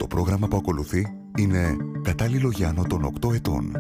πρόγραμμα που ακολουθεί είναι κατάλληλο για άνω των 8 ετών.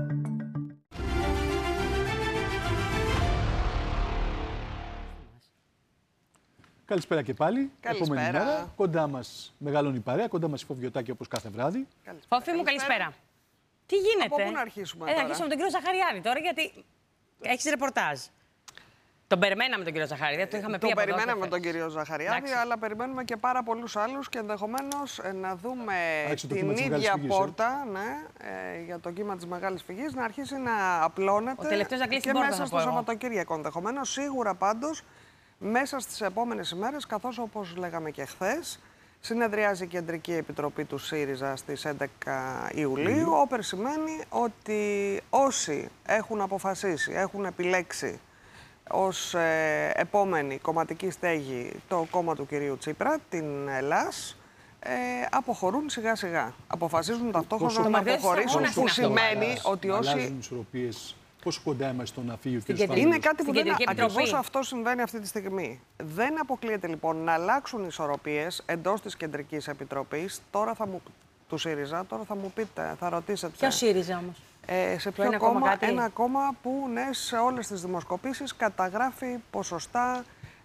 Καλησπέρα και πάλι. Καλησπέρα. Επόμενη μέρα. Κοντά μας μεγαλώνει η παρέα, κοντά μας η Φοβιωτάκη όπως κάθε βράδυ. Φόφη μου, καλησπέρα. Τι γίνεται? Από πού να αρχίσουμε τώρα? τώρα? Θα αρχίσουμε με τον κύριο Ζαχαριάδη τώρα, γιατί έχεις ρεπορτάζ. Τον περιμέναμε τον κύριο Ζαχαριάδη, το είχαμε πει. Τον περιμέναμε τον κύριο Ζαχαριάδη, εντάξει, αλλά περιμένουμε και πάρα πολλούς άλλους και ενδεχομένως να δούμε την ίδια πόρτα για το κύμα της Μεγάλης Φυγής να αρχίσει να απλώνεται και μέσα στο Σαββατοκύριακο. Ενδεχομένως, σίγουρα πάντως, μέσα στις επόμενες ημέρες, καθώς όπως λέγαμε και χθες, συνεδριάζει η Κεντρική Επιτροπή του ΣΥΡΙΖΑ στις 11 Ιουλίου, όπερ σημαίνει ότι όσοι έχουν αποφασίσει, έχουν επιλέξει ως επόμενη κομματική στέγη το κόμμα του κυρίου Τσίπρα, την ΕΛΑΣ, αποχωρούν σιγά σιγά. Αποφασίζουν ταυτόχρονα να αποχωρήσουν, που σημαίνει ότι όσοι... Πόσο κοντά είμαστε στο να φύγει ο κ. Φάνης? Είναι κάτι που δεν ακριβώς αυτό συμβαίνει αυτή τη στιγμή. Δεν αποκλείεται λοιπόν να αλλάξουν ισορροπίες εντός της Κεντρικής Επιτροπής. Τώρα του ΣΥΡΙΖΑ, τώρα θα μου πείτε, θα ρωτήσετε. Ποιο ΣΥΡΙΖΑ όμως? Σε ποιο κόμμα? Ένα κόμμα που σε όλες τις δημοσκοπήσεις καταγράφει ποσοστά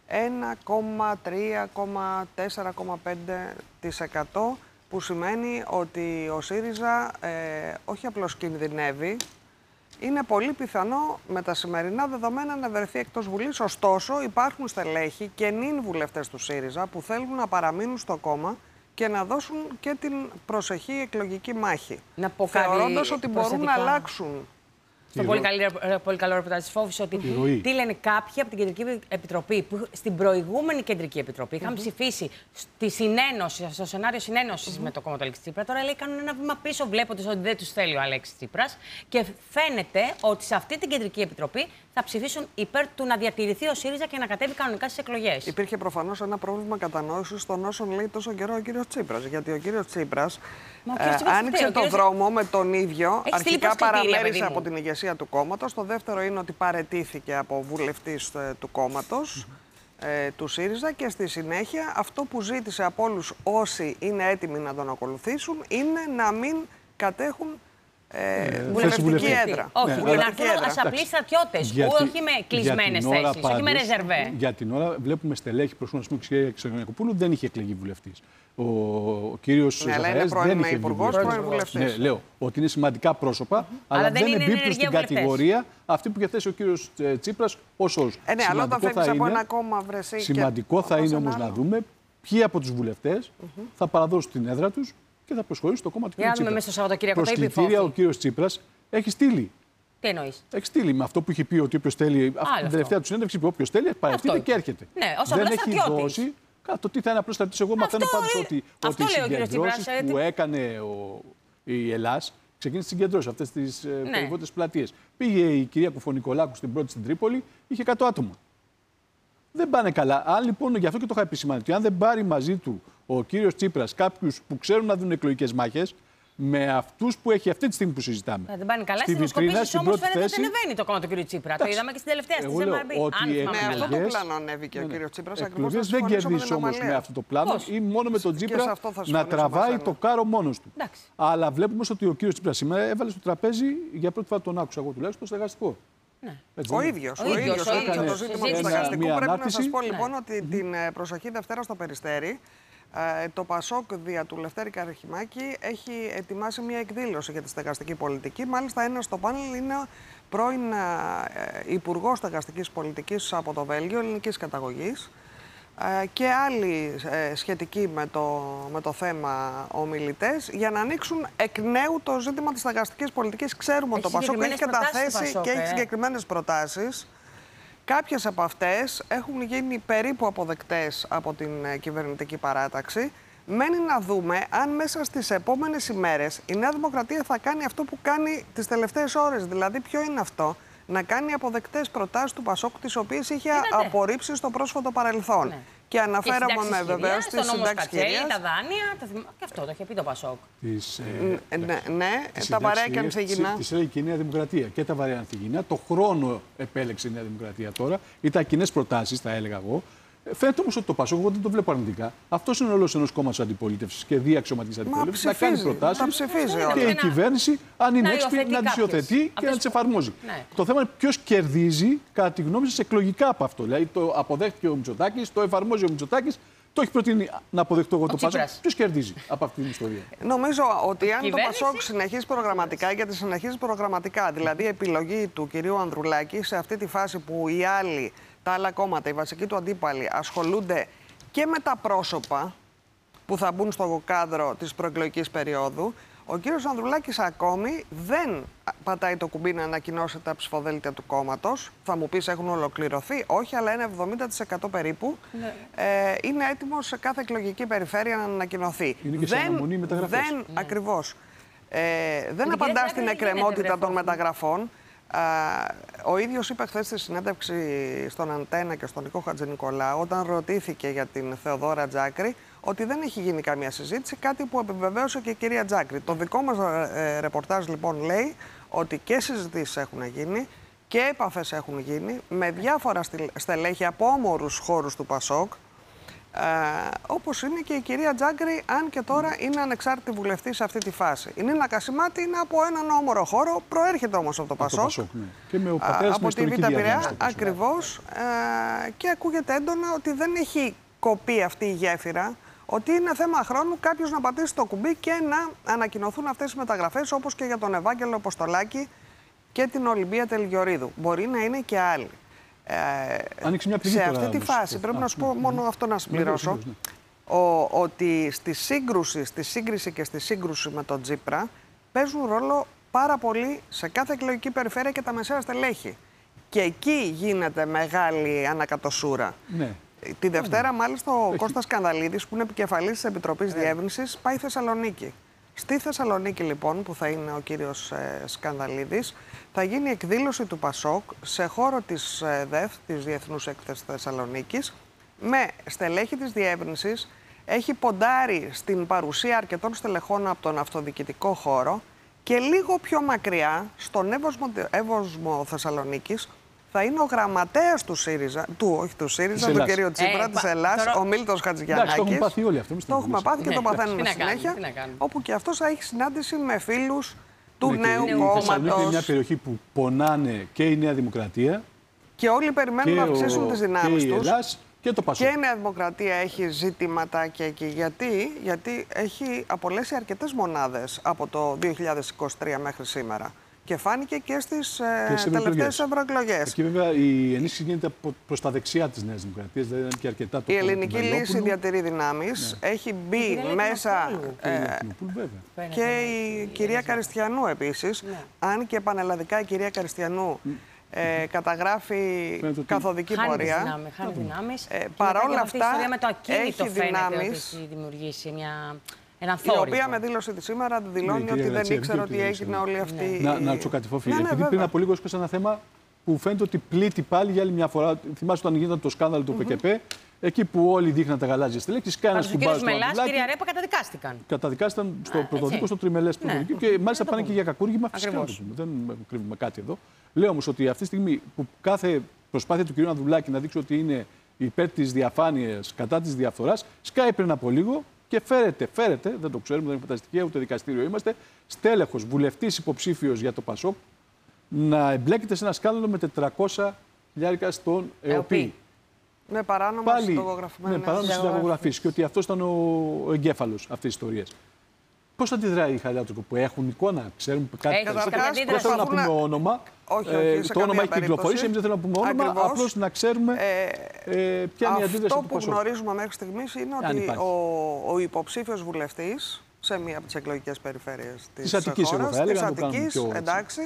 1,3,4,5%, που σημαίνει ότι ο ΣΥΡΙΖΑ όχι απλώς κινδυνεύει, είναι πολύ πιθανό με τα σημερινά δεδομένα να βρεθεί εκτός Βουλής. Ωστόσο, υπάρχουν στελέχη και νυν βουλευτές του ΣΥΡΙΖΑ που θέλουν να παραμείνουν στο κόμμα και να δώσουν και την προσεχή εκλογική μάχη. Θεωρώντας ότι μπορούν να αλλάξουν. Στο πολύ καλό ρεπορτάζ της Φόβης, ότι τι λένε κάποιοι από την Κεντρική Επιτροπή, που στην προηγούμενη Κεντρική Επιτροπή είχαν ψηφίσει στη συνένωση, στο σενάριο συνένωσης με το κόμμα του Αλέξη Τσίπρα. Τώρα λέει κάνουν ένα βήμα πίσω, βλέποντας ότι δεν τους θέλει ο Αλέξης Τσίπρας. Και φαίνεται ότι σε αυτή την Κεντρική Επιτροπή θα ψηφίσουν υπέρ του να διατηρηθεί ο ΣΥΡΙΖΑ και να κατέβει κανονικά στις εκλογές. Υπήρχε προφανώς ένα πρόβλημα κατανόησης των όσων λέει τόσο καιρό ο κύριος Τσίπρας. Γιατί ο κύριος Τσίπρας άνοιξε τον δρόμο με τον ίδιο. Αρχικά παραμέρισε από την ηγεσία του κόμματος. Το δεύτερο είναι ότι παραιτήθηκε από βουλευτής του κόμματος, του ΣΥΡΙΖΑ, και στη συνέχεια αυτό που ζήτησε από όλους όσοι είναι έτοιμοι να τον ακολουθήσουν είναι να μην κατέχουν βουλευτική έδρα. Όχι, να έρθουν ως απλοί στρατιώτες, όχι με κλεισμένες θέσεις, όχι με ρεζερβέ. Για την ώρα βλέπουμε στελέχη, προς την κυρία Ξενιακοπούλου, δεν είχε εκλεγεί βουλευτής. Ο κύριος Ζαχαριάδης δεν είχε υπουργός, πρώην βουλευτής. Ναι, λέω ότι είναι σημαντικά πρόσωπα, αλλά δεν εμπίπτουν στην κατηγορία αυτή που είχε θέσει ο κύριος Τσίπρας ως όρους. Ναι, αλλά όταν φεύγεις από ένα κόμμα, βρεσί. Σημαντικό θα είναι όμως να δούμε ποιοι από τους βουλευτές θα παραδώσουν την έδρα τους και θα προσχωρήσουν στο κόμμα του κύριου Τσίπρα. Μέσα στο Σαββατοκύριακο το είπε η Φόφη. Προσκλητήρια ο κύριος Τσίπρας έχει στείλει. Τι εννοείς? Έχει στείλει με αυτό που είχε πει ότι όποιος θέλει. Αυτή την τελευταία του συνέντευξη που όποιος θέλει παρετείται και έρχεται. Ναι, ως δεν έχει δώσει. Το τι θα είναι απλώς στρατιώτης. Εγώ μαθαίνω πάντως ότι οι συγκεντρώσεις που έκανε η ΕΛΑΣ ξεκίνησε τις συγκεντρώσεις, αυτές τις περιβόητες πλατείες. Πήγε η κυρία Κουφονικολάκου στην πρώτη στην Τρίπολη, είχε 100 άτομα. Δεν πάνε καλά. Αν λοιπόν, γι' αυτό και το είχα επισημάνει, ότι αν δεν πάρει μαζί του ο κύριος Τσίπρας κάποιους που ξέρουν να δουν εκλογικές μάχες, με αυτούς που έχει αυτή τη στιγμή που συζητάμε. Δεν πάνε καλά. Στις δημοσκοπήσεις όμως φαίνεται ότι ανεβαίνει το κόμμα του κύριου Τσίπρα. Το είδαμε και στην τελευταία, στη Ζεμαρμπή. Με αυτό το πλάνο ανέβηκε ο κύριος Τσίπρας. Ακριβώς δεν κερδίσει όμως με αυτό το πλάνο ή μόνο με τον Τσίπρα να τραβάει το κάρο μόνος του. Αλλά βλέπουμε ότι ο κύριος Τσίπρας σήμερα έβαλε στο τραπέζι, για πρώτη φορά τον άκουσα εγώ τουλάχιστον, στο στεγαστικό. Ο ίδιος έκανε το ζήτημα του στεγαστικού. Πρέπει να σας πω λοιπόν ότι την προσοχή Δευτέρα στο Περιστέρι, το ΠΑΣΟΚ δια του Λευτέρη Καρχημάκη έχει ετοιμάσει μια εκδήλωση για τη στεγαστική πολιτική. Μάλιστα, ένα στο πάνελ είναι πρώην Υπουργός Στεγαστικής Πολιτικής από το Βέλγιο, ελληνικής καταγωγής, και άλλοι σχετικοί με το θέμα ομιλητές, για να ανοίξουν εκ νέου το ζήτημα της στεγαστικής πολιτικής. Ξέρουμε ότι το ΠΑΣΟΚ έχει καταθέσει και έχει συγκεκριμένες προτάσεις. Κάποιες από αυτές έχουν γίνει περίπου αποδεκτές από την κυβερνητική παράταξη. Μένει να δούμε αν μέσα στις επόμενες ημέρες η Νέα Δημοκρατία θα κάνει αυτό που κάνει τις τελευταίες ώρες. Δηλαδή, ποιο είναι αυτό? Να κάνει αποδεκτές προτάσεις του ΠΑΣΟΚ, τις οποίες είχε απορρίψει στο πρόσφατο παρελθόν. Ναι. Και αναφέραμε βεβαίως στη συντάξη κυρίας. Τα δάνεια, και αυτό το είχε πει το ΠΑΣΟΚ. Ναι, τα βαρέα και ανθυγινά. Τις έλεγε και η Νέα Δημοκρατία και τα βαρέα ανθυγινά. Το χρόνο επέλεξε η Νέα Δημοκρατία τώρα. Ήταν κοινές προτάσεις, θα έλεγα εγώ. Φαίνεται όμως ότι το Πασόκ, εγώ δεν το βλέπω αρνητικά. Αυτό είναι ο ρόλος ενός κόμματος αντιπολίτευσης και διαξιωματικής αντιπολίτευσης. Να κάνει προτάσεις και η κυβέρνηση, αν είναι έξυπνη, να τις υιοθετεί και να τις εφαρμόζει. Ναι. Το θέμα είναι ποιος κερδίζει, κατά τη γνώμη σας, εκλογικά από αυτό. Δηλαδή το αποδέχτηκε ο Μητσοτάκης, το εφαρμόζει ο Μητσοτάκης. Το έχει προτείνει να αποδεχτώ εγώ το Πασόκ. Ποιος κερδίζει από αυτή την ιστορία? Νομίζω ότι αν το Πασόκ συνεχίσει προγραμματικά, γιατί συνεχίζει προγραμματικά, δηλαδή η επιλογή του κυρίου Ανδρουλάκη σε αυτή τη φάση που οι άλλοι, τα άλλα κόμματα, οι βασικοί του αντίπαλοι ασχολούνται και με τα πρόσωπα που θα μπουν στο κάδρο της προεκλογικής περίοδου, ο κύριος Ανδρουλάκης ακόμη δεν πατάει το κουμπί να ανακοινώσει τα ψηφοδέλτια του κόμματος. Θα μου πεις έχουν ολοκληρωθεί. Όχι, αλλά είναι 70% περίπου. Ναι. Είναι έτοιμο σε κάθε εκλογική περιφέρεια να ανακοινωθεί. Είναι και σε αναμονή μεταγραφές. Ακριβώς. Δεν απαντά στην εκκρεμότητα των μεταγραφών. Ο ίδιος είπε χθες στη συνέντευξη στον Αντένα και στον Νικό Χατζηνικολάου, όταν ρωτήθηκε για την Θεοδώρα Τζάκρη, ότι δεν έχει γίνει καμία συζήτηση, κάτι που επιβεβαίωσε και η κυρία Τζάκρη. Το δικό μας ρεπορτάζ λοιπόν λέει ότι και συζητήσεις έχουν γίνει και επαφές έχουν γίνει με διάφορα στελέχη από όμορους χώρους του Πασόκ, όπως είναι και η κυρία Τζάκρη, αν και τώρα είναι ανεξάρτητη βουλευτή σε αυτή τη φάση. Η Νίνα Κασιμάτη είναι από έναν όμορο χώρο, προέρχεται όμως από το Πασόκ. Ναι. Και με ο πατέρας από τη Β' Πειραιά, ακριβώς. Και ακούγεται έντονα ότι δεν έχει κοπεί αυτή η γέφυρα, ότι είναι θέμα χρόνου κάποιος να πατήσει το κουμπί και να ανακοινωθούν αυτές οι μεταγραφές, όπως και για τον Ευάγγελο Αποστολάκη και την Ολυμπία Τελγιορίδου. Μπορεί να είναι και άλλοι. Σε αυτή τη φάση πρέπει να σου πω μόνο αυτό να συμπληρώσω, ότι στη σύγκριση και στη σύγκρουση με τον Τσίπρα παίζουν ρόλο πάρα πολύ σε κάθε εκλογική περιφέρεια και τα μεσαία στελέχη. Και εκεί γίνεται μεγάλη ανακατοσούρα. Ναι. Τη Δευτέρα, μάλιστα, ο Κώστας Σκανδαλίδης, που είναι επικεφαλής της Επιτροπής Διεύρυνσης, πάει Θεσσαλονίκη. Στη Θεσσαλονίκη, λοιπόν, που θα είναι ο κύριος Σκανδαλίδης, θα γίνει εκδήλωση του Πασόκ σε χώρο της ΔΕΘ, της Διεθνούς Έκθεσης Θεσσαλονίκης, με στελέχη της Διεύρυνσης. Έχει ποντάρει στην παρουσία αρκετών στελεχών από τον αυτοδιοικητικό χώρο και λίγο πιο μακριά, στον Εύωσμο Θεσσαλονίκης, θα είναι ο γραμματέας του ΣΥΡΙΖΑ, του κ. Τσίπρα, της Ελλάς, ο Μίλτος Χατζηγιαννάκης. Το έχουμε πάθει όλοι αυτό. Το έχουμε πάθει και το παθαίνουμε συνέχεια. Όπου και αυτός θα έχει συνάντηση με φίλους του νέου κόμματος. Είναι μια περιοχή που πονάνε και η Νέα Δημοκρατία. Και όλοι περιμένουν να αυξήσουν τις δυνάμεις τους. Και η Νέα Δημοκρατία έχει ζητήματα και εκεί. Γιατί έχει απολέσει αρκετές μονάδες από το 2023 μέχρι σήμερα. Και φάνηκε και στις τελευταίες ευρωεκλογές. Εκεί βέβαια η ενίσχυση γίνεται προς τα δεξιά της Νέας Δημοκρατίας, δηλαδή είναι και αρκετά το. Η Ελληνική Λύση διατηρεί δυνάμεις. Ναι. Έχει μπει μέσα και η κυρία Καριστιανού επίσης. Ναι. Αν και πανελλαδικά η κυρία Καριστιανού καταγράφει καθοδική πορεία. Χάνει δυνάμεις. Παρά όλα αυτά, έχει δυνάμεις. Έχει δημιουργήσει μια... Η οποία με δήλωση τη σήμερα δηλώνει ότι δεν ήξερε ότι έγινε όλη αυτή. Να ρωτήσω κάτι, Φόφη. Επειδή πριν από λίγο έσκασε ένα θέμα που φαίνεται ότι πλήττει πάλι για άλλη μια φορά. Θυμάστε όταν γίνεται το σκάνδαλο του ΠΚΠ, εκεί που όλοι δείχναν τα γαλάζια στελέχη. Κανένα που μπάζει. Ο Μελάς και η κυρία Ρέπα καταδικάστηκαν. Καταδικάστηκαν στο πρωτοδίκο, στο τριμελές πρωτοδίκο και μάλιστα πάνε και για κακούργημα. Φυσικά δεν κρύβουμε κάτι εδώ. Λέω όμως ότι αυτή τη στιγμή που κάθε προσπάθεια του κ. Ανδρουλάκη να δείξει ότι είναι υπέρ της διαφάνειας, κατά της διαφθοράς, σκάει πριν από λίγο. Και φέρεται, δεν το ξέρουμε, δεν έχουμε τα στοιχεία, ούτε δικαστήριο είμαστε, στέλεχος, βουλευτής υποψήφιος για το Πασόκ, να εμπλέκεται σε ένα σκάνδαλο με 400.000 στον ΕΟΠΗ. Με παράνομα συνταγογραφημένη. Με παράνομα συνταγογραφής και ότι αυτός ήταν ο εγκέφαλος αυτής της ιστορίας. Πώς αντιδράει η Χαλιάτρικο που έχουν εικόνα, ξέρουν κάτι. Δεν θέλω να πούμε όνομα. Όχι, το όνομα έχει κυκλοφορήσει, εμείς δεν θέλουμε να πούμε όνομα, απλώς να ξέρουμε ποια είναι η αντίδραση του Πασόκ. Αυτό που γνωρίζουμε μέχρι στιγμής είναι ότι ο υποψήφιος βουλευτής σε μία από τις εκλογικές περιφέρειες της Αττικής, χώρας, της Αττικής, εντάξει,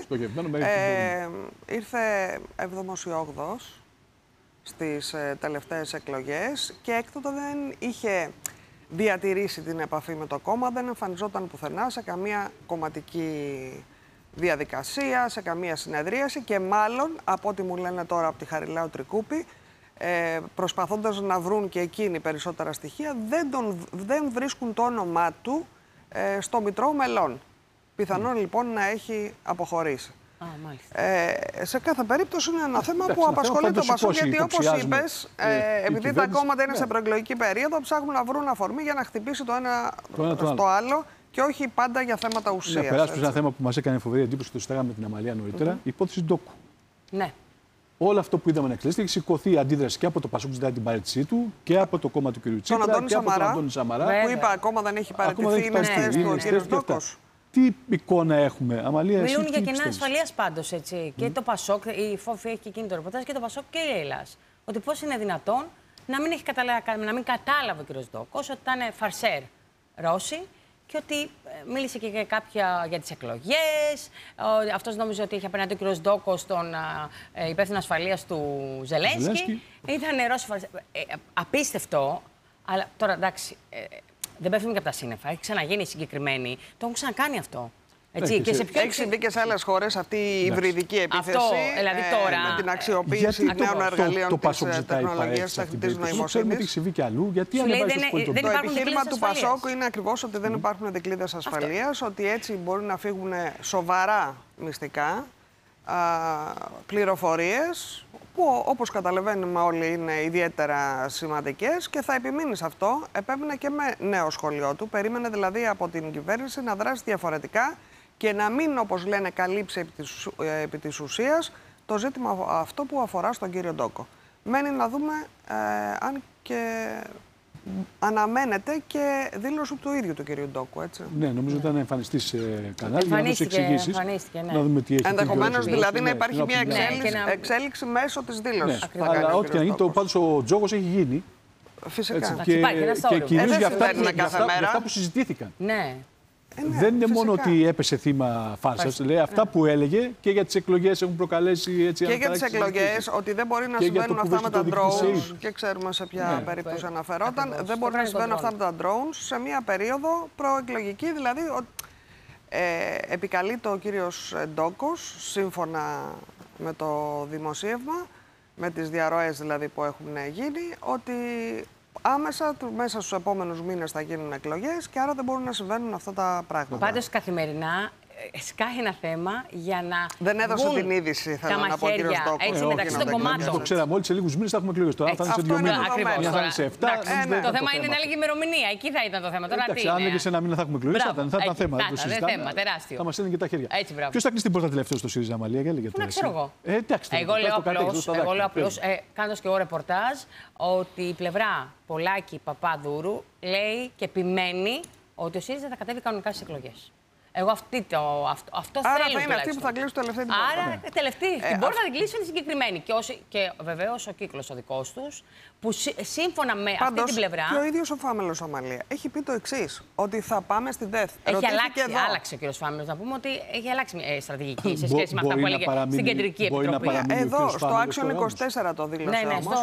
ήρθε 7ος ή 8ος στις τελευταίες εκλογές και έκτοτε δεν είχε διατηρήσει την επαφή με το κόμμα, δεν εμφανιζόταν πουθενά σε καμία κομματική διαδικασία, σε καμία συνεδρίαση και μάλλον, από ό,τι μου λένε τώρα από τη Χαριλάου Τρικούπη, προσπαθώντας να βρουν και εκείνοι περισσότερα στοιχεία, δεν βρίσκουν το όνομά του στο Μητρό Μελών. Πιθανόν λοιπόν να έχει αποχωρήσει. Σε κάθε περίπτωση είναι ένα θέμα που απασχολεί τον Πασόκ, γιατί όπως είπες, επειδή τα κόμματα είναι σε προεκλογική περίοδο, ψάχνουν να βρουν αφορμή για να χτυπήσει το ένα στο άλλο και όχι πάντα για θέματα ουσίας. Να περάσουμε σε ένα θέμα που μας έκανε φοβερή εντύπωση, το συζητάγαμε με την Αμαλία νωρίτερα, η υπόθεση Ντόκου. Ναι. Όλο αυτό που είδαμε να εξελίσσεται έχει σηκωθεί αντίδραση και από το Πασόκ που ζητάει την παρέτησή του και από το κόμμα του κ. Τσίπρα και από τον Αντώνη Σαμαρά. Που είπα ακόμα δεν έχει παραιτηθεί, είναι στη θέση του ο κ. Ντόκος. Τι εικόνα έχουμε, Αμαλία? Μιλούν για κενά ασφαλείας πάντως, έτσι. Και το Πασόκ, η Φόφη έχει και εκείνη το ρεπορτάζ, και το Πασόκ και η Ελλάς. Ότι πώς είναι δυνατόν να μην κατάλαβε ο κ. Ντόκος ότι ήταν φαρσέρ Ρώση και ότι μίλησε και για κάποια για τις εκλογές. Αυτός νόμιζε ότι είχε απέναντι ο κ. Ντόκος τον υπεύθυνο ασφαλείας του Ζελένσκι. Ήταν Ρώση φαρσέρ. Απίστευτο, αλλά τώρα εντάξει. Δεν πέφτουμε και από τα σύννεφα. Έχει ξαναγίνει συγκεκριμένη. Το έχουν ξανακάνει αυτό. Έτσι, και σε έχει συμβεί και σε άλλες χώρες αυτή η υβριδική επίθεση. Αυτό, δηλαδή τώρα. Με την αξιοποίηση νέων εργαλείων της τεχνολογίας τεχνητής νοημοσύνης. Έχει συμβεί και αλλού. Γιατί το επιχείρημα του Πασόκ είναι ακριβώς ότι δεν υπάρχουν δικλείδες ασφαλείας, ότι έτσι μπορεί να φύγουν σοβαρά μυστικά πληροφορίες, που όπως καταλαβαίνουμε όλοι είναι ιδιαίτερα σημαντικές και θα επιμείνει σε αυτό. Επέμεινε και με νέο σχολείο του. Περίμενε δηλαδή από την κυβέρνηση να δράσει διαφορετικά και να μην, όπως λένε, καλύψει επί της ουσίας το ζήτημα αυτό που αφορά στον κύριο Ντόκο. Μένει να δούμε αν και αναμένεται και δήλωση του ίδιου του κυρίου Ντόκου, έτσι. Ναι, νομίζω ότι ήταν να εμφανιστεί σε κανάλι για να δώσει εξηγήσεις. Να δούμε τι έχει. Ενδεχομένως δηλαδή να υπάρχει μια εξέλιξη μέσω της δήλωσης. Ναι, αλλά ό,τι και να γίνει, πάντως ο τζόγος έχει γίνει. Φυσικά. Και κυρίως για αυτά που συζητήθηκαν. Ναι. Δεν είναι μόνο ότι έπεσε θύμα φάρσας. Λέει αυτά που έλεγε και για τις εκλογές έχουν προκαλέσει έτσι. Και για τις εκλογές, ότι δεν μπορεί να συμβαίνουν αυτά με τα drones. Και ξέρουμε σε ποια περίπτωση αναφερόταν. Δεν μπορεί να συμβαίνουν αυτά με τα drones σε μια περίοδο προεκλογική. Δηλαδή, επικαλείται ο κύριος Ντόκος, σύμφωνα με το δημοσίευμα, με τις διαρροές δηλαδή που έχουν γίνει, ότι άμεσα, μέσα στους επόμενους μήνες θα γίνουν εκλογές και άρα δεν μπορούν να συμβαίνουν αυτά τα πράγματα. Πάντως καθημερινά σκάει ένα θέμα για να. Δεν έδωσε την είδηση, θέλω να πω, ο κύριος Ντόκος. Έτσι, μεταξύ των κομμάτων. Το ξέραμε όλοι, σε λίγους μήνες θα έχουμε εκλογές. Τώρα θα είναι σε 2 μήνες. Μια θα είναι σε 7. Το θέμα είναι να έλεγε ημερομηνία. Εκεί θα ήταν το θέμα. Τώρα τι. Αν έλεγε σε ένα μήνα θα έχουμε εκλογές, θα ήταν θέμα. Δεν θέμα, τεράστιο. Θα μας έδινε και τα χέρια. Ποιος θα κλείσει την πόρτα τελευταίο στο ΣΥΡΙΖΑ, Αμαλία? Δεν ξέρω εγώ. Εγώ λέω απλώς, κάνοντας και εγώ ρεπορτάζ, ότι η πλευρά Πολάκη Παπαδούρου λέει και επιμένει ότι ο ΣΥΡΙΖΑ θα κατέβει κανονικά στις εκλογές. Εγώ αυτό θέλω. Άρα θα είναι αυτή που θα κλείσει τελευταία την πόρτα. Άρα τελευταία την πόρτα θα την κλείσουν οι συγκεκριμένοι. Και βεβαίως ο κύκλος ο δικός τους, που σύμφωνα με αυτή την πλευρά. Και ο ίδιος ο Φάμελος, Αμαλία, έχει πει το εξής, ότι θα πάμε στην ΔΕΘ. Έχει άλλαξε ο κύριος Φάμελος. Να πούμε ότι έχει αλλάξει μια στρατηγική σε σχέση με αυτά που έλεγε στην Κεντρική Επιτροπή. Εδώ, στο Action 24 το δήλωσε όμως.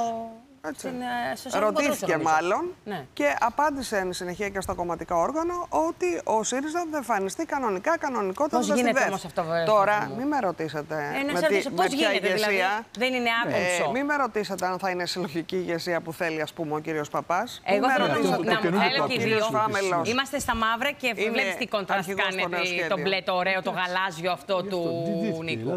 Ρωτήθηκε μάλλον και απάντησε εν συνεχεία και στο κομματικό όργανο ότι ο ΣΥΡΙΖΑ δεν εμφανιστεί κανονικότατα στη ΔΕΘ. Πώς γίνεται όμως αυτό, βέβαια? Τώρα, μην με ρωτήσετε με ποια ηγεσία. Δηλαδή, δεν είναι άκομψο. Μην με ρωτήσετε αν θα είναι συλλογική ηγεσία που θέλει, ας πούμε, ο κύριος Παπάς. Εγώ θέλω να και δύο. Είμαστε στα μαύρα και βλέπεις τι κοντράστ κάνει το μπλε, το ωραίο, το γαλάζιο αυτό του Νίκου.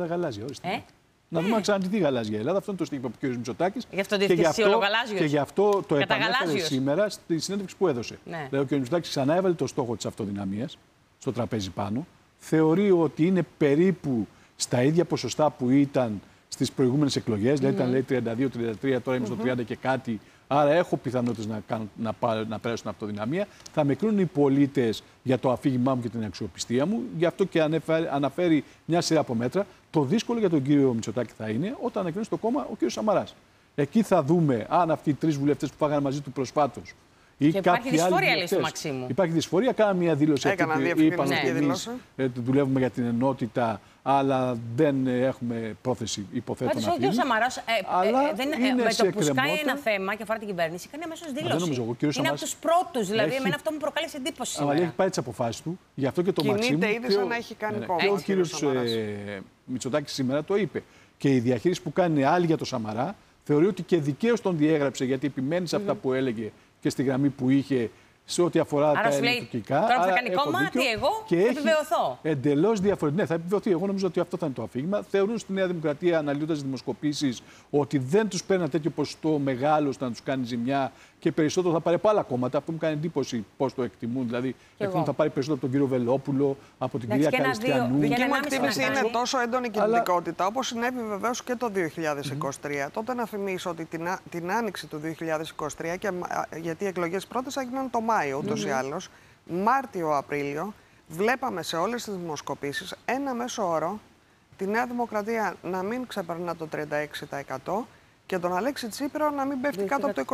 Να δούμε αν ξαναντηθεί η γαλάζια Ελλάδα. Αυτό είναι το στίχημα που είπε ο κ. Μητσοτάκης. Γι' αυτό διευθυνσεί όλο γαλάζιος. Και γι' αυτό το επανέφερε σήμερα στη συνέντευξη που έδωσε. Ναι. Δηλαδή, ο κ. Μητσοτάκης ξανά έβαλε το στόχο της αυτοδυναμίας στο τραπέζι πάνω. Θεωρεί ότι είναι περίπου στα ίδια ποσοστά που ήταν στις προηγούμενες εκλογές. Δηλαδή, ήταν λέει 32-33, τώρα είμαι στο 30 και κάτι. Άρα, έχω πιθανότητες να πέρασω την αυτοδυναμία. Θα με κρίνουν οι πολίτες για το αφήγημά μου και την αξιοπιστία μου. Γι' αυτό και αναφέρει μια σειρά από μέτρα. Το δύσκολο για τον κύριο Μητσοτάκη θα είναι όταν ανακοινώσει το κόμμα ο κύριος Σαμαράς. Εκεί θα δούμε αν αυτοί οι 3 βουλευτές που φάγανε μαζί του προσφάτως. Υπάρχει δυσφορία, λέει στο Μαξίμου. Υπάρχει δυσφορία. Κάνα μια δήλωση. Είπαμε ότι δουλεύουμε για την ενότητα, αλλά δεν έχουμε πρόθεση, υποθέτω, να φύγει. Ο κ. Σαμαράς με το που σκάει ένα θέμα και αφορά την κυβέρνηση, κάνει αμέσως δήλωση. Είναι από τους πρώτους. Δηλαδή, εμένα αυτό μου προκάλεσε εντύπωση. Αλλά έχει πάει τις αποφάσεις του. Γι' αυτό και το Μαξίμου. Κινείται ήδη σαν να έχει κάνει κόμμα. Και ο κύριος Μητσοτάκης σήμερα το είπε. Και η διαχείριση που κάνει άλλη για το Σαμαρά, θεωρεί ότι και δικαίως τον διέγραψε, γιατί επιμένει σε αυτά που έλεγε και στη γραμμή που είχε σε ό,τι αφορά τα ελληνικά. Τώρα που θα κάνει κομμάτι, εγώ θα επιβεβαιωθώ. Εντελώς διαφορετικό. Ναι, θα επιβεβαιωθεί. Εγώ νομίζω ότι αυτό θα είναι το αφήγημα. Θεωρούν στη Νέα Δημοκρατία, αναλύοντας δημοσκοπήσεις, ότι δεν τους παίρνει ένα τέτοιο ποσοστό μεγάλο ώστε να τους κάνει ζημιά και περισσότερο θα πάρει από άλλα κόμματα. Αυτό μου κάνει εντύπωση πώς το εκτιμούν. Δηλαδή, εκτιμούν θα πάρει περισσότερο από τον κύριο Βελόπουλο, από την κυρία Καριστιανού. Η δική μου εκτίμηση είναι τόσο έντονη κινητικότητα, όπως συνέβη βεβαίως και το 2023. Τότε να θυμίσω ότι την άνοιξη του 2023, και γιατί οι εκλογές πρώτες έγιναν το Μάιο ούτως ή άλλως, Μάρτιο-Απρίλιο, βλέπαμε σε όλες τις δημοσκοπήσεις ένα μέσο όρο τη Νέα Δημοκρατία να μην ξεπερνά το 36% και τον Αλέξη Τσίπρα να μην πέφτει κάτω από το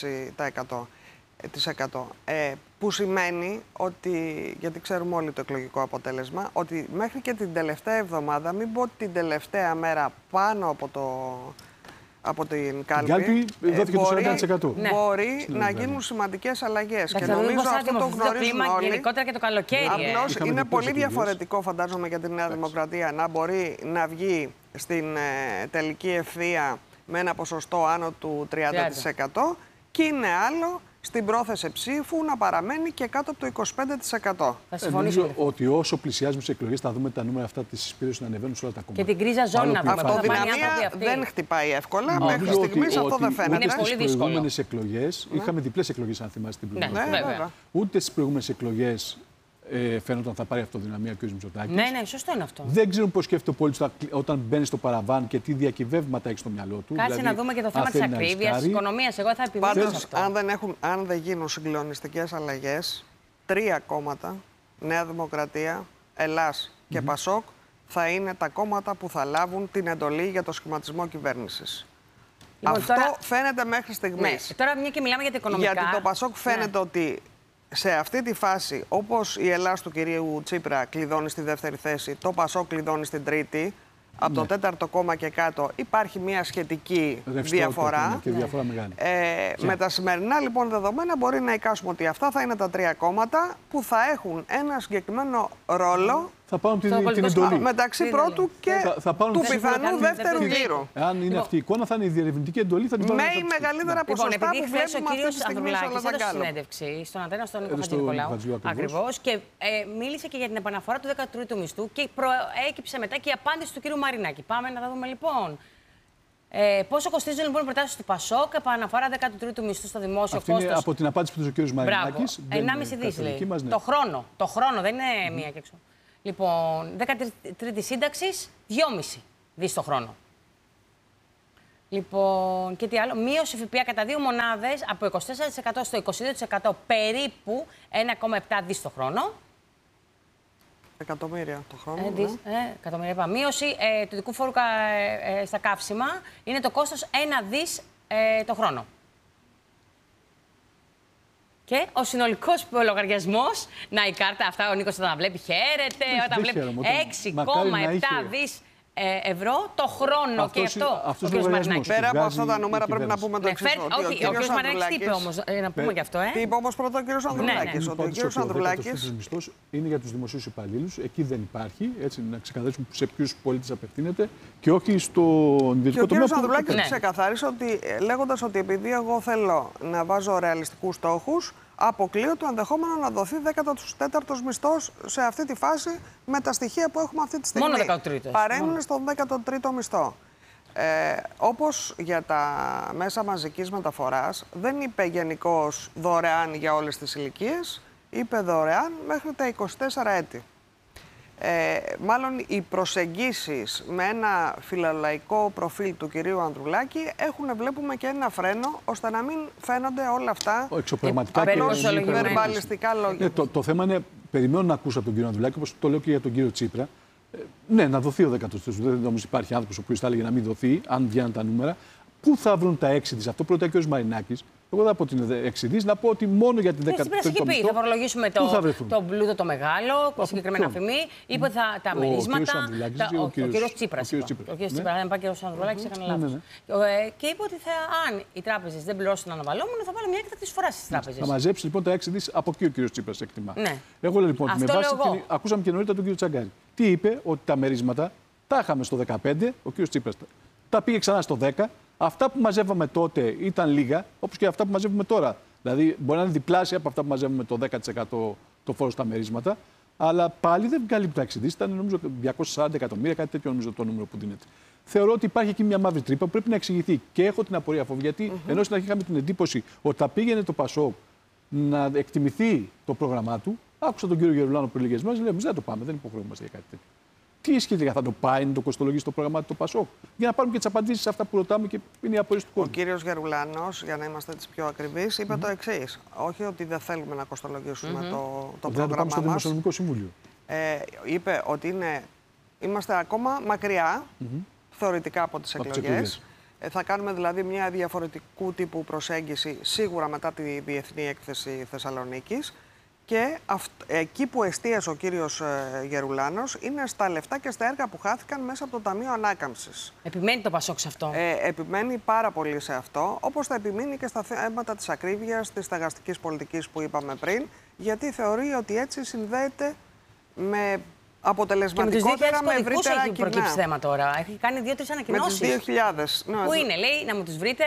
26%. Που σημαίνει ότι, γιατί ξέρουμε όλοι το εκλογικό αποτέλεσμα, ότι μέχρι και την τελευταία εβδομάδα, μην πω την τελευταία μέρα πάνω από την κάλπη, μπορεί να γίνουν σημαντικές αλλαγές. Και νομίζω αυτό το γνωρίζουμε όλοι. Γενικότερα και το καλοκαίρι. Απλώς είναι πολύ διαφορετικό, φαντάζομαι, για τη Νέα Δημοκρατία να μπορεί να βγει στην τελική ευθεία με ένα ποσοστό άνω του 30% και είναι άλλο στην πρόθεση ψήφου να παραμένει και κάτω από το 25%. Νομίζω ότι όσο πλησιάζουμε στις εκλογές θα δούμε τα νούμερα αυτά της συσπήρωσης να ανεβαίνουν σε όλα τα κόμματα. Και την κρίζα ζώνη να δούμε. Αυτοδυναμία δεν χτυπάει εύκολα. Μέχρι στιγμής αυτό δεν φαίνεται. Είναι πολύ δύσκολο. Στις προηγούμενες εκλογές, είχαμε διπλές εκλογές αν θυμάστε την προηγούμενη. Ούτε στις προηγούμενες εκλογές φαίνονταν θα πάρει αυτοδυναμία ο κ. Μητσοτάκης. Ναι, σωστό είναι αυτό. Δεν ξέρουν πώς σκέφτεται ο πολίτης όταν μπαίνει στο παραβάν και τι διακυβεύματα έχει στο μυαλό του. Κάτσε να δούμε και το θέμα της ακρίβειας, της οικονομίας. Εγώ θα επιμείνω σε αυτό. Αν δεν γίνουν συγκλονιστικές αλλαγές, τρία κόμματα, Νέα Δημοκρατία, Ελλάς και Πασόκ, θα είναι τα κόμματα που θα λάβουν την εντολή για το σχηματισμό κυβέρνησης. Αυτό φαίνεται μέχρι στιγμής. Ναι, τώρα μια και μιλάμε για τα οικονομικά. Γιατί το Πασόκ φαίνεται ότι σε αυτή τη φάση, όπως η Ελλάς του κυρίου Τσίπρα κλειδώνει στη δεύτερη θέση, το Πασόκ κλειδώνει στην τρίτη, από το τέταρτο κόμμα και κάτω υπάρχει μια σχετική διαφορά. Με τα σημερινά λοιπόν δεδομένα μπορεί να εικάσουμε ότι αυτά θα είναι τα τρία κόμματα που θα έχουν ένα συγκεκριμένο ρόλο θα πάρουν την εντολή. Μεταξύ πρώτου και του πιθανού δεύτερου γύρου. Αν είναι αυτή η εικόνα, θα είναι η διερευνητική εντολή. Θα την με ή μεγαλύτερα ποσοστά που βλέπουμε αυτή τη στιγμή σε όλα τα κάλπα. Συνέντευξη στον Αντένα, στον Νίκο Χατζηνικολάου. Ακριβώς. Και μίλησε και για την επαναφορά του 13ου μισθού και προέκυψε μετά και η απάντηση του κ. Μαρινάκη. Πάμε να τα δούμε λοιπόν. Πόσο κοστίζουν λοιπόν οι προτάσεις του Πασόκ, επαναφορά 13ου μισθού στο δημόσιο κόστος. Είναι από την απάντηση που έδωσε ο κ. Μαρινάκης. 1,5 δις λέει. Το χρόνο, δεν είναι μία και έξω. Λοιπόν, 13η σύνταξη, 2,5 δις το χρόνο. Λοιπόν, και τι άλλο. Μείωση ΦΠΑ κατά 2 μονάδες από 24% στο 22%, περίπου 1,7 δις το χρόνο. Εκατομμύρια το χρόνο. Εκατομμύρια είπα. Μείωση του ειδικού φόρου στα καύσιμα είναι το κόστος 1 δις το χρόνο. Και ο συνολικός λογαριασμός, να η κάρτα αυτά ο Νίκος όταν τα βλέπει χαίρεται, όταν βλέπει 6,7 δις ευρώ το χρόνο. Και αυτό ο κ. Μαρινάκης. Πέρα από αυτά τα νούμερα πρέπει να πούμε το εξής. Όχι, ο κ. Μαρινάκης τι είπε όμως, να πούμε και αυτό. Τι είπε όμως πρώτα ο κ. Ανδρουλάκης. Ο κ. Ανδρουλάκης μισθός είναι για τους δημοσίους υπαλλήλους, εκεί δεν υπάρχει, έτσι να ξεκαθαρίσουμε σε ποιους πολίτες απευθύνεται και όχι στον ιδιωτικό τομέα. Και ο κ. Ανδρουλάκης ξεκαθάρισε ότι λέγοντας ότι επειδή εγώ θέλω να βάζω ρεαλιστικούς στόχους, αποκλείω το ενδεχόμενο να δοθεί 14ος μισθός σε αυτή τη φάση με τα στοιχεία που έχουμε αυτή τη στιγμή. Μόνο 13ος. Παρέμεινε στον 13ο μισθό. Όπως για τα μέσα μαζικής μεταφοράς, δεν είπε γενικώς δωρεάν για όλες τις ηλικίες, είπε δωρεάν μέχρι τα 24 έτη. Μάλλον οι προσεγγίσεις με ένα φιλολαϊκό προφίλ του κυρίου Ανδρουλάκη βλέπουμε και ένα φρένο, ώστε να μην φαίνονται όλα αυτά βερμπαλιστικά λόγια. Το θέμα είναι, περιμένω να ακούσω από τον κύριο Ανδρουλάκη, όπως το λέω και για τον κύριο Τσίπρα, ναι, να δοθεί ο 13ος. Δεν νομίζω υπάρχει άνθρωπος ο οποίος θα έλεγε να μην δοθεί, αν βγαίνουν τα νούμερα. Πού θα βρουν τα 6 δις, αυτό πρώτα και ο Μαρινάκης. Εγώ θα πω την 6 δις, να πω ότι μόνο για την 13η μισθό. Θα φορολογήσουμε το πλούτο το μεγάλο, συγκεκριμένα αφημί, είπε τα μερίσματα. Ο κύριος Τσίπρας. Ο κύριος Τσίπρας, δεν πάει και ο Ανδρουλάκης, έκανε λάθος. Και είπε ότι αν οι τράπεζες δεν πληρώσουν αναβαλόμενο, θα βάλει μια έκτακτη εισφορά στις τράπεζες. Θα μαζέψει λοιπόν τα 6 δις από εκεί ο κύριος Τσίπρας, εκτιμά. Εγώ λέω λοιπόν, με βάση ακούσαμε και νωρίτερα τον κύριο Τσαγκάρη. Τι είπε, ότι τα μερίσματα τα είχαμε στο 2015, ο κύριος Τσίπρας τα πήγε ξανά στο 10. Αυτά που μαζεύαμε τότε ήταν λίγα, όπως και αυτά που μαζεύουμε τώρα Δηλαδή, μπορεί να είναι διπλάσια από αυτά που μαζεύουμε το 10% το φόρο στα μερίσματα, αλλά πάλι δεν καλύπτει τα εξειδήσεις. Ήταν νομίζω 240 εκατομμύρια, κάτι τέτοιο νομίζω το νούμερο που δίνεται. Θεωρώ ότι υπάρχει εκεί μια μαύρη τρύπα που πρέπει να εξηγηθεί. Και έχω την απορία φόβου, γιατί ενώ στην αρχή είχαμε την εντύπωση ότι θα πήγαινε το ΠΑΣΟΚ να εκτιμηθεί το πρόγραμμά του, άκουσα τον κύριο Γερουλάνο πριν λίγες μέρες, λέει: εμείς δεν το πάμε, δεν υποχρεούμαστε για κάτι τέτοιο. Τι ισχύει, θα το πάει να το κοστολογήσει το πρόγραμμά του το ΠΑΣΟΚ? Για να πάρουμε και τις απαντήσεις σε αυτά που ρωτάμε και είναι οι απορίες του κόσμου. Ο κύριος Γερουλάνος, για να είμαστε έτσι πιο ακριβείς, είπε το εξής. Όχι ότι δεν θέλουμε να κοστολογήσουμε το πρόγραμμά μας. Στο Δημοσιονομικό Συμβούλιο. Είπε ότι είμαστε ακόμα μακριά θεωρητικά από τις εκλογές. Θα κάνουμε δηλαδή μια διαφορετικού τύπου προσέγγιση σίγουρα μετά τη Διεθνή Έκθεση Θεσσαλονίκης. Και εκεί που εστίασε ο κύριος Γερουλάνος είναι στα λεφτά και στα έργα που χάθηκαν μέσα από το Ταμείο Ανάκαμψης. Επιμένει το ΠΑΣΟΚ σε αυτό. Επιμένει πάρα πολύ σε αυτό, όπως θα επιμείνει και στα θέματα της ακρίβειας, της στεγαστικής πολιτικής που είπαμε πριν, γιατί θεωρεί ότι έτσι συνδέεται με αποτελεσματικότερα, με ευρύτερα κοινά. Έχει προκύψει θέμα τώρα. Έχει κάνει 2-3 ανακοινώσεις. Με τις 2.000. Πού είναι, λέει, να μου τους βρείτε.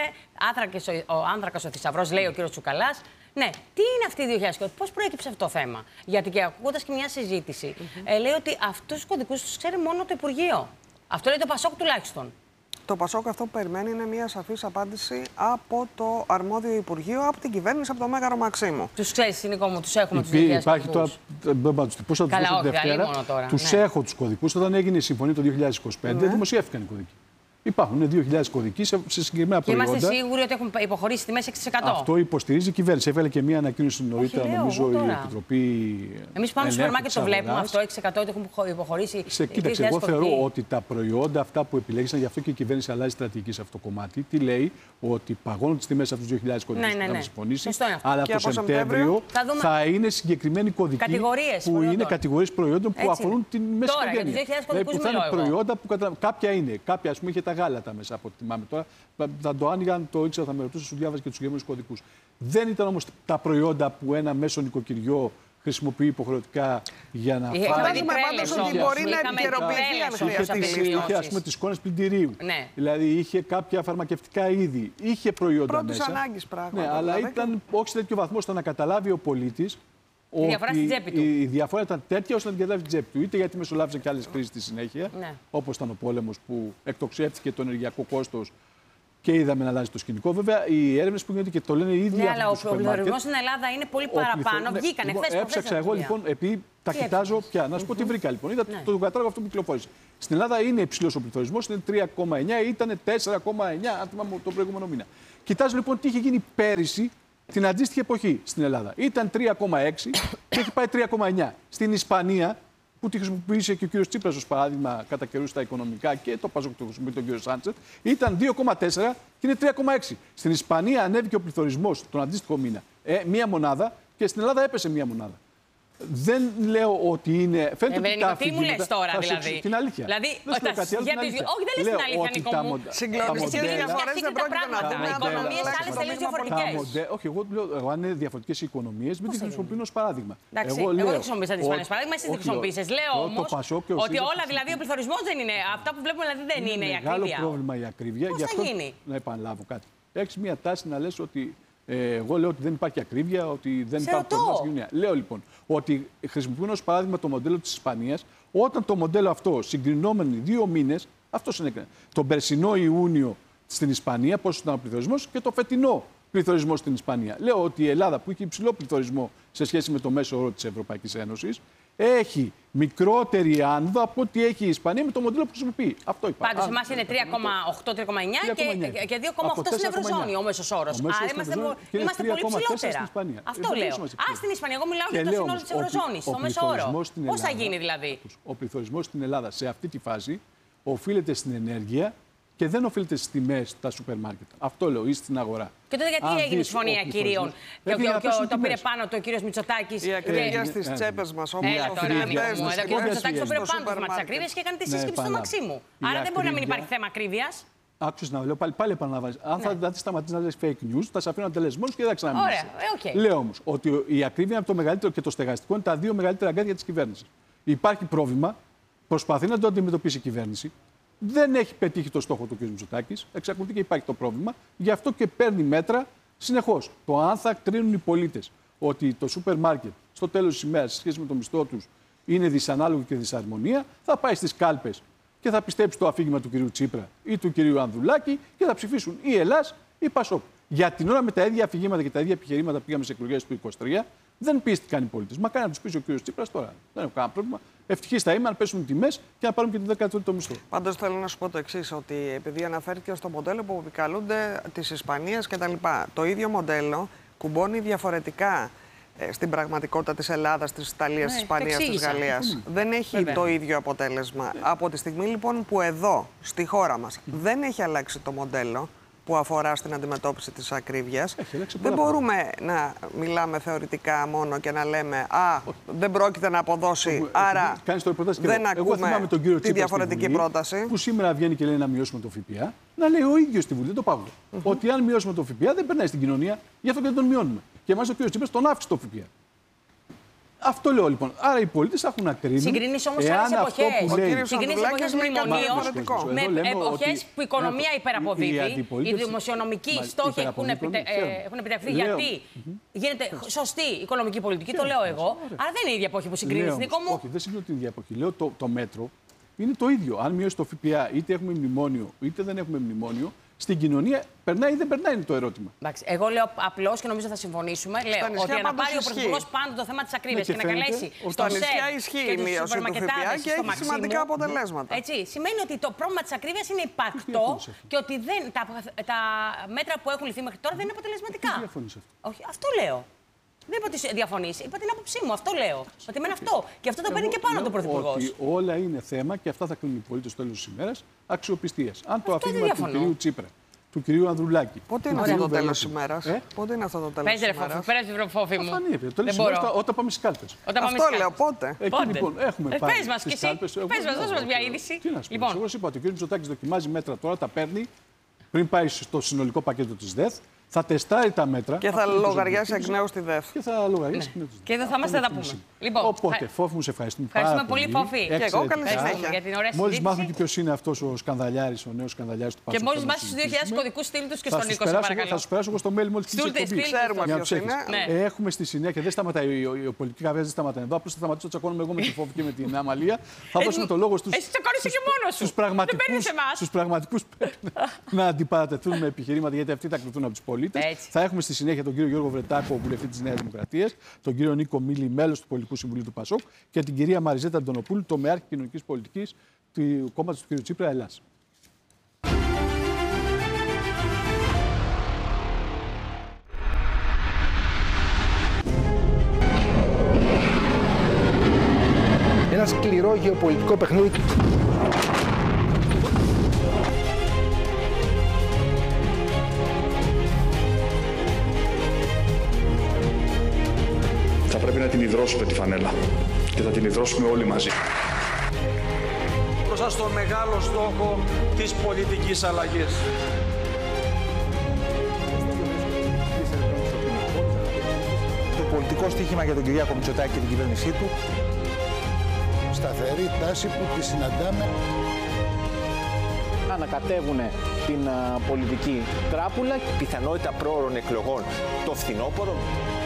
Ο άνθρακας ο θησαυρός, λέει ο κύριος Τσουκαλάς. Ναι, τι είναι αυτή η 2000 πώς προέκυψε αυτό το θέμα? Γιατί και ακούγοντας και μια συζήτηση, λέει ότι αυτούς τους κωδικούς τους ξέρει μόνο το Υπουργείο. Αυτό λέει το ΠΑΣΟΚ τουλάχιστον. Το ΠΑΣΟΚ αυτό που περιμένει είναι μια σαφής απάντηση από το αρμόδιο Υπουργείο, από την κυβέρνηση, από το Μέγαρο Μαξίμου. Τους ξέρεις, Νίκο μου, τους έχουμε τους 2.000 υπάρχει κωδικούς. Πώς θα τους δώσω τη Δευτέρα. Τους έχω τους κωδικούς. Όταν έγινε η συμφωνία το 2025, δημοσιεύτηκαν οι κωδικοί. Υπάρχουν 2.000 κωδικοί σε συγκεκριμένα προϊόντα. Και είμαστε σίγουροι ότι έχουν υποχωρήσει τιμές 6%. Αυτό υποστηρίζει η κυβέρνηση. Έβγαλε και μία ανακοίνωση νωρίτερα, νομίζω, η Επιτροπή. Εμείς πάμε στο σούπερ μάρκετ το βλέπουμε αυτό, 6% ότι έχουν υποχωρήσει. Κοίταξε, εγώ θεωρώ ότι τα προϊόντα αυτά που επιλέγησαν, γι' αυτό και η κυβέρνηση αλλάζει στρατηγική σε αυτό το κομμάτι. Τι λέει, ότι παγώνουν τις τιμές αυτούς τους 2.000 κωδικούς που θα συμφωνήσει. Αλλά από το Σεπτέμβριο θα είναι συγκεκριμένοι κωδικοί που είναι κατηγορίες προϊόντων που αφορούν την μέση οικογένεια. Δηλαδή θα είναι προϊόντα που κάποια είναι. Κάποια, ας πούμε, είχε τα γάλατα μέσα από ό,τι θυμάμαι τώρα. Θα το άνοιγαν, το ήξερα, θα με ρωτούσε, σου διάβαζε και τους συγκεκριμένους κωδικούς. Δεν ήταν όμως τα προϊόντα που ένα μέσο νοικοκυριό χρησιμοποιεί υποχρεωτικά για να φάει. Φαντάζομαι πάντως ότι μπορεί να επικαιροποιηθεί αν χρειαστεί. Είχε, ας πούμε, τις εικόνες πλυντηρίου. Ναι. Δηλαδή είχε κάποια φαρμακευτικά είδη. Είχε προϊόντα πρώτης μέσα. ανάγκης πράγματα. Ναι, αλλά δηλαδή. ήταν όχι σε τέτοιο βαθμό ώστε να καταλάβει ο πολίτης. Η διαφορά στην τσέπη του. Η διαφορά ήταν τέτοια ώστε να την καταλάβει την τσέπη του. Είτε γιατί μεσολάβησαν και άλλες κρίσεις στη συνέχεια, ναι. όπως ήταν ο πόλεμος που εκτοξεύτηκε το ενεργειακό κόστος και είδαμε να αλλάζει το σκηνικό. Βέβαια, οι έρευνες που γίνονται και το λένε οι ίδιοι. Ναι, αλλά ο πληθωρισμός στην Ελλάδα είναι πολύ παραπάνω. Ναι, Βγήκανε χθες. Έψαξα εγώ λοιπόν, επειδή τα κοιτάζω πια. Να σου πω τι βρήκα λοιπόν. Είδα το κατάλογο αυτό που κυκλοφόρησε. Στην Ελλάδα είναι υψηλός ο πληθωρισμός, είναι 3,9, ήταν 4,9, αν θυμάμαι το προηγούμενο μήνα. Κοιτάζω λοιπόν τι είχε γίνει πέρυσι την αντίστοιχη εποχή στην Ελλάδα. Ήταν 3,6 και έχει πάει 3,9. Στην Ισπανία, που τη χρησιμοποίησε και ο κύριος Τσίπρας ως παράδειγμα κατά καιρούς στα οικονομικά και το ΠΑΣΟΚ το χρησιμοποιεί τον κύριο Σάντσετ, ήταν 2,4 και είναι 3,6. Στην Ισπανία ανέβηκε ο πληθωρισμός τον αντίστοιχο μήνα μία μονάδα και στην Ελλάδα έπεσε μία μονάδα. Δεν λέω ότι είναι. Φαίνεται ότι τα τι μου λες τώρα, δηλαδή. Την αλήθεια. Δηλαδή, όχι, δεν λες την αλήθεια, Νίκο μου. Συγκλονιστικές διαφορές δεν πρόκειται να δούμε. Οι οικονομίες άλλες τελείως διαφορετικές. Όχι, εγώ αν είναι διαφορετικές οι οικονομίες, μην τις χρησιμοποιώ ως παράδειγμα. Εντάξει, εγώ δεν χρησιμοποίησα τις Ισπανίες παράδειγμα, εσύ τις χρησιμοποίησες. Λέω όμως ότι όλα, δηλαδή, ο πληθωρισμός δεν είναι. Αυτά που βλέπουμε δηλαδή δεν είναι η ακρίβεια. Είναι μεγάλο πρόβλημα η ακρίβεια. Πώς θα γίνει? Να επαναλάβω κάτι. Έχεις μια τάση να λες ότι. Εγώ λέω ότι δεν υπάρχει ακρίβεια, ότι δεν υπάρχει πρόβλημα στην κοινωνία. Λέω λοιπόν ότι χρησιμοποιούν ως παράδειγμα το μοντέλο της Ισπανίας, όταν το μοντέλο αυτό συγκρινόμενοι 2 μήνες, αυτό συνέκρινε. Τον περσινό Ιούνιο στην Ισπανία, πόσο ήταν ο πληθωρισμός, και το φετινό πληθωρισμό στην Ισπανία. Λέω ότι η Ελλάδα, που έχει υψηλό πληθωρισμό σε σχέση με το μέσο όρο της Ευρωπαϊκής Ένωσης, έχει μικρότερη άνοδο από ό,τι έχει η Ισπανία με το μοντέλο που χρησιμοποιεί. Αυτό υπάρχει. Πάντως, εμάς είναι 3,8-3,9 και 2,8 στην Ευρωζώνη ο μέσος όρος. Άρα είμαστε πολύ ψηλότερα. Αυτό λέω. Στην Ισπανία, εγώ μιλάω για το σύνολο της Ευρωζώνης, το μέσο όρο. Πώς θα γίνει δηλαδή? Ο πληθωρισμός στην Ελλάδα σε αυτή τη φάση οφείλεται στην ενέργεια και δεν οφείλεται στις τιμές στα σούπερ μάρκετ. Αυτό λέω, ή στην αγορά. Και τότε γιατί έγινε η συμφωνία κυρίων και το πήρε πάνω το κύριος Μητσοτάκης? Η ακρίβεια στις τσέπες μας όμως. Ο κύριος Μητσοτάκης το πήρε πάνω το θέμα της ακρίβειας και έκανε τη σύσκεψη στο Μαξίμου. Άρα δεν μπορεί να μην υπάρχει θέμα ακρίβειας. Άκουσες να λέω, πάλι επαναλαμβάνεις. Αν θα σταματήσεις να λες fake news, θα σε αφήνω να τελες μόνος και δεν θα ξαναμιλήσεις. Λέω όμως ότι η ακρίβεια από το μεγαλύτερο και το στεγαστικό είναι τα δύο μεγαλύτερα αγκάθια της κυβέρνησης. Υπάρχει πρόβλημα, προσπαθεί να το αντιμετωπίσει η κυβέρνηση. Δεν έχει πετύχει το στόχο του κ. Μητσοτάκης, εξακολουθεί και υπάρχει το πρόβλημα. Γι' αυτό και παίρνει μέτρα συνεχώς. Το αν θα κρίνουν οι πολίτες ότι το σούπερ μάρκετ στο τέλος της ημέρας, σε σχέση με το μισθό τους, είναι δυσανάλογο και δυσαρμονία, θα πάει στις κάλπες και θα πιστέψει το αφήγημα του κυρίου Τσίπρα ή του κυρίου Ανδρουλάκη και θα ψηφίσουν ή Ελλάς ή Πασόκ. Για την ώρα με τα ίδια αφηγήματα και τα ίδια επιχειρήματα που πήγαμε σε εκλογές του 2023, δεν πίστηκαν οι πολίτες. Μα κάνει να τους πείσει ο κύριος Τσίπρας τώρα. Δεν έχω κανένα πρόβλημα. Ευτυχείς θα είμαι αν πέσουν οι τιμές και να πάρουν και την 10η το μισθό. Πάντως θέλω να σου πω το εξής, ότι επειδή αναφέρθηκε στο μοντέλο που επικαλούνται της Ισπανίας κτλ. Το ίδιο μοντέλο κουμπώνει διαφορετικά στην πραγματικότητα της Ελλάδας, της Ιταλίας, της Ισπανίας, της Γαλλίας. Δεν έχει το ίδιο αποτέλεσμα. Από τη στιγμή λοιπόν που εδώ, στη χώρα μας, δεν έχει αλλάξει το μοντέλο που αφορά στην αντιμετώπιση της ακρίβειας, δεν μπορούμε να μιλάμε θεωρητικά μόνο και να λέμε δεν πρόκειται να αποδώσει, άρα δεν ακούμε τη διαφορετική πρόταση. Που σήμερα βγαίνει και λέει να μειώσουμε το ΦΠΑ, να λέει ο ίδιος στη Βουλή, δεν το πάγουμε. Ότι αν μειώσουμε το ΦΠΑ δεν περνάει στην κοινωνία, γι' αυτό και δεν τον μειώνουμε. Και εμάς ο κ. Τσίπρας τον αύξησε το ΦΠΑ. Αυτό λέω λοιπόν. Άρα οι πολίτες έχουν να κρίνουν. Συγκρίνεις όμως άλλες εποχές. Συγκρίνεις εποχές μνημονίων με εποχές που η οικονομία υπεραποδίδει, οι δημοσιονομικοί στόχοι έχουν επιτευχθεί. Γιατί γίνεται σωστή οικονομική πολιτική, το λέω εγώ. Άρα δεν είναι η ίδια εποχή που συγκρίνεις, Νίκο μου. Όχι, δεν συγκρίνω την ίδια εποχή. Λέω το μέτρο είναι το ίδιο. Αν μειώσει το ΦΠΑ, είτε έχουμε μνημόνιο, είτε δεν έχουμε μνημόνιο, στην κοινωνία περνάει ή δεν περνάει είναι το ερώτημα. Εντάξει, εγώ λέω απλώς και νομίζω θα συμφωνήσουμε. Λέω ότι να πάρει ο Πρωθυπουργός πάντα το θέμα της ακρίβειας και να καλέσει στο ΣΕΠ και τους σούπερμαρκετάδες στο έχει σημαντικά αποτελέσματα. Έτσι, σημαίνει ότι το πρόβλημα της ακρίβειας είναι υπαρκτό και ότι τα μέτρα που έχουν ληφθεί μέχρι τώρα δεν είναι αποτελεσματικά. Όχι, αυτό λέω. Δεν είπα ότι διαφωνείς, είπα την άποψή μου. Αυτό λέω. Ότι με αυτό. Και αυτό το παίρνει και πάνω το Πρωθυπουργός. Ότι όλα είναι θέμα και αυτά θα κρίνουν οι πολίτες στο τέλος της ημέρας αξιοπιστίας. Αν το αφήγημα του κυρίου Τσίπρα, του κυρίου Ανδρουλάκη. Πότε είναι αυτό το τέλος της ημέρας? Πότε είναι αυτό το τέλος της ημέρας? Πέρασε την φόφη μου. Το τέλος της ημέρας όταν πάμε στις κάλπες. Αυτό λέω, πότε? Λοιπόν, έχουμε πάει στις κάλπες. Πες μας, δώσε μας μια είδηση. Τι να σου πω, εγώ σου είπα ότι ο κύριος Μητσοτάκης δοκιμάζει μέτρα τώρα, τα παίρνει πριν πάει στο συνολικό πακέτο της ΔΕΘ. Θα τεστάρει τα μέτρα. Και θα λογαριάσει εκ νέου στη ΔΕΘ. Και θα λογαριάσει εκ νέου. Και εδώ θα είμαστε, θα τα πούμε. Λοιπόν, οπότε, Φόφη μου, σε ευχαριστούμε πάρα πολύ. Ευχαριστούμε πολύ, Φόφη. Και εγώ, καλή συνέχεια. Μόλις μάθουμε και ποιος είναι αυτός ο σκανδαλιάρης, ο νέος σκανδαλιάρης του Πασόκ. Και μόλις μάθεις τους 2.000 κωδικούς, στείλ τους και στον Νίκο. Θα σου περάσω εγώ στο mail μόλις κλείσει η εκπομπή. Ξέρουμε ποιος είναι. Έχουμε στη συνέχεια, δεν σταματάει, η πολιτική καβέα δεν σταματάει εδώ. Απλώς θα σταματήσω να τσακώνομαι εγώ με τη Φόφη και με την Αμαλία. Θα δώσουμε το λόγο στους πραγματικούς να αντιπαρατεθούν με επιχειρήματα, γιατί αυτοί θα κρυφθούν από τους πολίτες. Θα έχουμε στη συνέχεια τον κύριο Γιώργο Βρετάκο, βουλευτή της Νέας Δημοκρατίας, τον κύριο Νίκο Μίλη, μέλος του Πολιτικού Συμβουλίου του Πασόκ, και την κυρία Μαριζέτα Αντωνοπούλου, τομεάρχη κοινωνικής πολιτικής του κόμματος του κ. Τσίπρα Ελλάς. Ένα σκληρό γεωπολιτικό παιχνίδι. Θα πρέπει να την υδρώσουμε τη φανέλα και θα την υδρώσουμε όλοι μαζί. Μπροστά στο μεγάλο στόχο της πολιτικής αλλαγής. Το πολιτικό στοίχημα για τον Κυριάκο Μητσοτάκη και την κυβέρνησή του. Σταθερή τάση που τη συναντάμε. Ανακατεύουν την πολιτική τράπουλα. Πιθανότητα πρόωρων εκλογών το φθινόπωρο.